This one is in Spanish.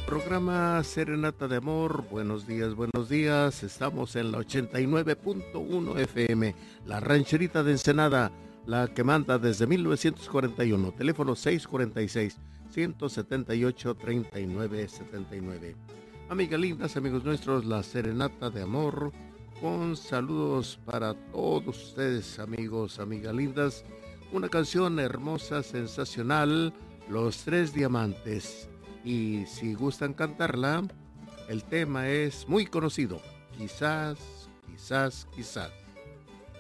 Programa Serenata de Amor, buenos días, buenos días. Estamos en la 89.1 FM, la rancherita de Ensenada, la que manda desde 1941, teléfono 646-178-3979. Amigas lindas, amigos nuestros, la Serenata de Amor, con saludos para todos ustedes, amigos, amigas lindas. Una canción hermosa, sensacional, Los Tres Diamantes. Y si gustan cantarla, el tema es muy conocido. Quizás, quizás, quizás.